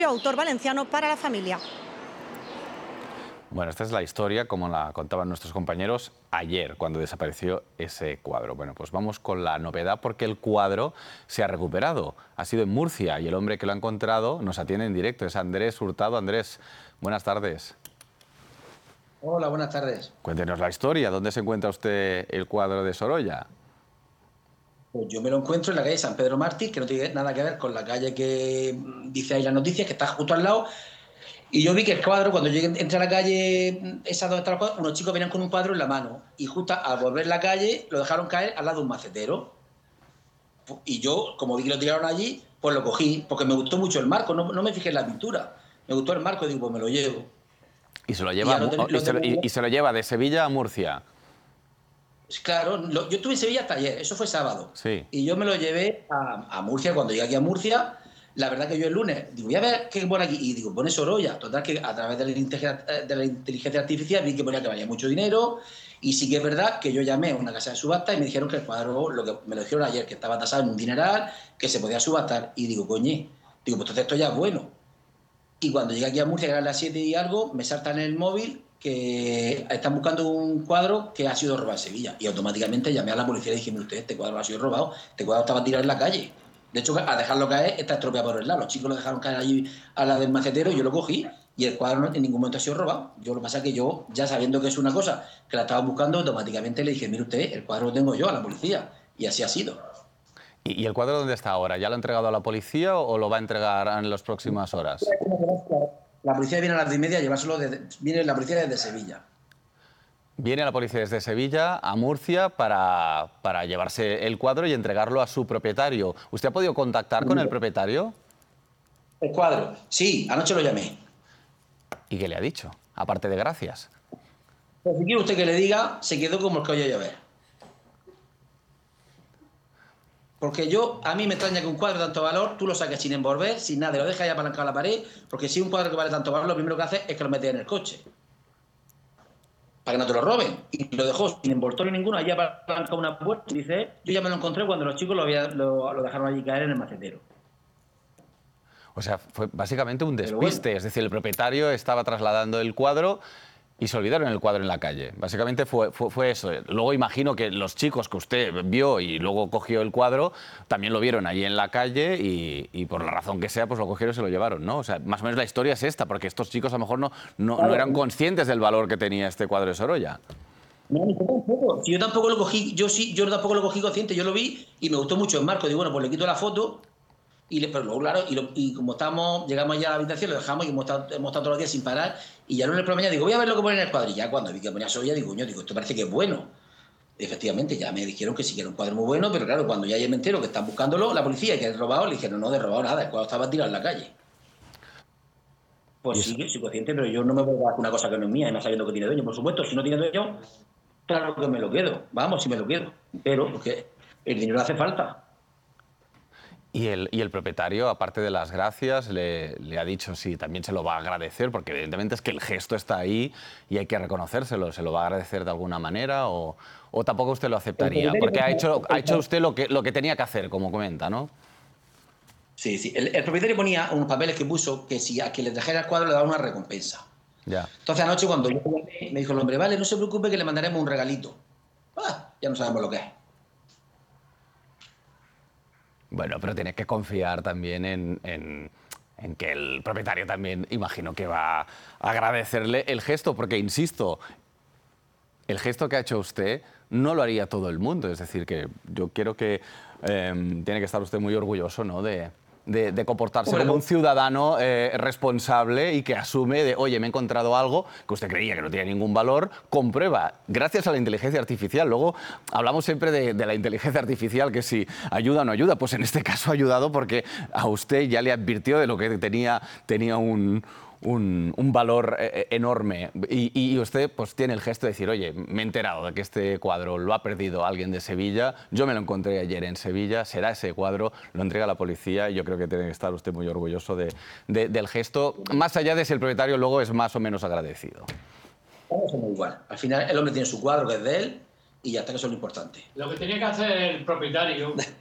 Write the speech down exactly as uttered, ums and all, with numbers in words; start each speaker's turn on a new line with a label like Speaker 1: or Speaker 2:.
Speaker 1: autor valenciano para la familia.
Speaker 2: Bueno, esta es la historia como la contaban nuestros compañeros ayer, cuando desapareció ese cuadro. Bueno, pues vamos con la novedad porque el cuadro se ha recuperado. Ha sido en Murcia y el hombre que lo ha encontrado nos atiende en directo. Es Andrés Hurtado. Andrés, buenas tardes.
Speaker 3: Hola, buenas tardes.
Speaker 2: Cuéntenos la historia. ¿Dónde se encuentra usted el cuadro de Sorolla?
Speaker 3: Pues yo me lo encuentro en la calle San Pedro Mártir, que no tiene nada que ver con la calle que dice ahí las noticias, que está justo al lado. Y yo vi que el cuadro, cuando llegué, entré a la calle esa donde está el cuadro, unos chicos venían con un cuadro en la mano. Y justo al volver la calle, lo dejaron caer al lado de un macetero. Y yo, como vi que lo tiraron allí, pues lo cogí, porque me gustó mucho el marco, no, no me fijé en la pintura. Me gustó el marco y digo, pues me lo llevo.
Speaker 2: Y se lo
Speaker 3: Y
Speaker 2: lleva,
Speaker 3: ya
Speaker 2: a
Speaker 3: lo
Speaker 2: Mu-
Speaker 3: ten-
Speaker 2: y
Speaker 3: lo
Speaker 2: se lo- y-
Speaker 3: tengo-
Speaker 2: y se lo lleva de Sevilla a Murcia.
Speaker 3: Pues claro, lo- yo estuve en Sevilla hasta ayer, eso fue sábado.
Speaker 2: Sí.
Speaker 3: Y yo me lo llevé a, a Murcia. Cuando llegué aquí a Murcia, la verdad que yo el lunes, digo, voy a ver qué pone aquí. Y digo, pone Sorolla. Total, que a través de la, inteligencia, de la inteligencia artificial vi que ponía que valía mucho dinero. Y sí que es verdad que yo llamé a una casa de subasta y me dijeron que el cuadro, lo que me lo dijeron ayer, que estaba tasado en un dineral, que se podía subastar. Y digo, coñe, digo, pues entonces esto ya es bueno. Y cuando llegué aquí a Murcia, que eran las siete y algo, me salta en el móvil que están buscando un cuadro que ha sido robado en Sevilla. Y automáticamente llamé a la policía y dije, mire usted, este cuadro ha sido robado, este cuadro estaba tirado en la calle. De hecho, a dejarlo caer está estropeado por el lado. Los chicos lo dejaron caer allí a la del macetero y yo lo cogí y el cuadro no- en ningún momento ha sido robado. Yo lo que pasa es que yo, ya sabiendo que es una cosa que la estaba buscando, automáticamente le dije, mire usted, el cuadro lo tengo yo a la policía. Y así ha sido.
Speaker 2: ¿Y, y el cuadro dónde está ahora? ¿Ya lo ha entregado a la policía o, o lo va a entregar en las próximas horas?
Speaker 3: La policía viene a las diez y media a llevárselo, desde, viene la policía desde Sevilla.
Speaker 2: Viene la policía desde Sevilla a Murcia para, para llevarse el cuadro y entregarlo a su propietario. ¿Usted ha podido contactar con el propietario?
Speaker 3: El cuadro, sí, anoche lo llamé.
Speaker 2: ¿Y qué le ha dicho? Aparte de gracias.
Speaker 3: Pues si quiere usted que le diga, se quedó como el que oye llover. Porque yo, a mí me extraña que un cuadro de tanto valor, tú lo saques sin envolver, sin nada, y lo dejas ahí apalancado a la pared, porque si un cuadro que vale tanto valor, lo primero que hace es que lo metes en el coche. Para que no te lo roben. Y lo dejó sin envoltorio ninguno, allí apalancado una puerta, y dice, yo ya me lo encontré cuando los chicos lo, había- lo, lo dejaron allí caer en el macetero.
Speaker 2: O sea, fue básicamente un
Speaker 3: Pero
Speaker 2: despiste.
Speaker 3: bueno.
Speaker 2: Es decir, el propietario estaba trasladando el cuadro y se olvidaron el cuadro en la calle. Básicamente fue, fue, fue eso. Luego imagino que los chicos que usted vio y luego cogió el cuadro también lo vieron allí en la calle y, y por la razón que sea, pues lo cogieron y se lo llevaron, ¿no? O sea, más o menos la historia es esta, porque estos chicos a lo mejor no, no, no eran conscientes del valor que tenía este cuadro de Sorolla.
Speaker 3: No, yo tampoco. Si yo tampoco lo cogí, yo sí, yo tampoco lo cogí consciente, yo lo vi y me gustó mucho el marco. Digo, bueno, pues le quito la foto. Y le, pero luego, claro, y, lo, y como estamos, llegamos ya a la habitación, lo dejamos y hemos estado, hemos estado todos los días sin parar. Y ya el lunes por la mañana digo, voy a ver lo que pone en el cuadro. Y ya cuando vi que ponía Sorolla, digo, coño, digo, esto parece que es bueno. Y efectivamente, ya me dijeron que sí que era un cuadro muy bueno, pero claro, cuando ya me entero que están buscándolo, la policía, que es robado, le dijeron, no, no, de robado nada, el cuadro estaba tirado en la calle. Pues sí, que soy consciente, pero yo no me voy a dar una cosa que no es mía, y más sabiendo que tiene dueño. Por supuesto, si no tiene dueño, claro que me lo quedo. Vamos, si me lo quedo. Pero, porque el dinero hace falta.
Speaker 2: Y el, y el propietario, aparte de las gracias, le, le ha dicho sí, también se lo va a agradecer, porque evidentemente es que el gesto está ahí y hay que reconocérselo. ¿Se lo va a agradecer de alguna manera o, o tampoco usted lo aceptaría? Porque ha hecho, ha hecho usted lo que, lo que tenía que hacer, como comenta, ¿no?
Speaker 3: Sí, sí. El, el propietario ponía unos papeles que puso que si a quien le trajera el cuadro le daba una recompensa.
Speaker 2: Ya.
Speaker 3: Entonces anoche cuando yo me dijo el hombre, vale, no se preocupe que le mandaremos un regalito. Ah, ya no sabemos lo que es.
Speaker 2: Bueno, pero tiene que confiar también en, en, en que el propietario también, imagino que va a agradecerle el gesto, porque, insisto, el gesto que ha hecho usted no lo haría todo el mundo. Es decir, que yo quiero que eh, tiene que estar usted muy orgulloso, ¿no?, de, de, de comportarse
Speaker 3: Bueno,
Speaker 2: como un ciudadano eh, responsable y que asume de, oye, me he encontrado algo que usted creía que no tenía ningún valor, comprueba, gracias a la inteligencia artificial. Luego hablamos siempre de, de la inteligencia artificial, que si ayuda o no ayuda, pues en este caso ha ayudado porque a usted ya le advirtió de lo que tenía, tenía un... Un, un valor eh, enorme y, y usted pues tiene el gesto de decir, oye, me he enterado de que este cuadro lo ha perdido alguien de Sevilla, yo me lo encontré ayer en Sevilla, será ese cuadro, lo entrega a la policía y yo creo que tiene que estar usted muy orgulloso de, de, del gesto, más allá de si el propietario luego es más o menos agradecido.
Speaker 3: Todos somos igual. Al final el hombre tiene su cuadro que es de él y ya está, que eso es lo importante.
Speaker 4: Lo que tenía que hacer el propietario